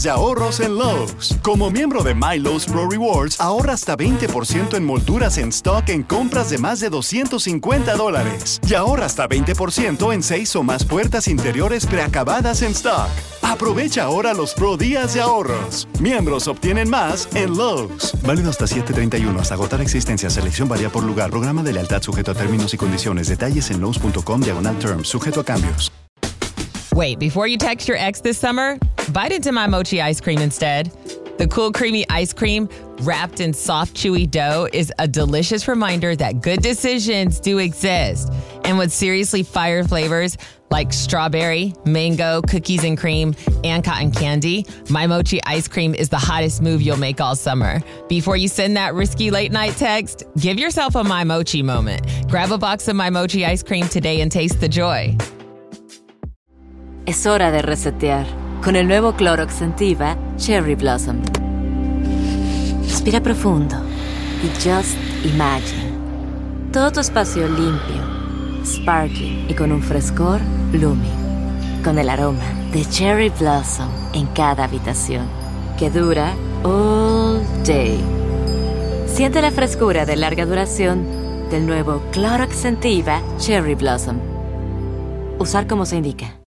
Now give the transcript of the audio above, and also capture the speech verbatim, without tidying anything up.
de ahorros en Lowe's. Como miembro de My Lowe's Pro Rewards, ahorra hasta veinte por ciento en molduras en stock en compras de más de doscientos cincuenta dólares. Y ahorra hasta veinte por ciento en seis o más puertas interiores preacabadas en stock. Aprovecha ahora los Pro Días de ahorros. Miembros obtienen más en Lowe's. Válido hasta siete treinta y uno. Hasta agotar existencia. Selección varía por lugar. Programa de lealtad sujeto a términos y condiciones. Detalles en lowes punto com diagonal terms. Sujeto a cambios. Wait, before you text your ex this summer, bite into My Mochi ice cream instead. The cool, creamy ice cream wrapped in soft, chewy dough is a delicious reminder that good decisions do exist. And with seriously fire flavors like strawberry, mango, cookies and cream, and cotton candy, My Mochi ice cream is the hottest move you'll make all summer. Before you send that risky late night text, give yourself a My Mochi moment. Grab a box of My Mochi ice cream today and taste the joy. Es hora de resetear con el nuevo Clorox Scentiva Cherry Blossom. Respira profundo y just imagine. Todo tu espacio limpio, sparkling y con un frescor blooming. Con el aroma de Cherry Blossom en cada habitación, que dura all day. Siente la frescura de larga duración del nuevo Clorox Scentiva Cherry Blossom. Usar como se indica.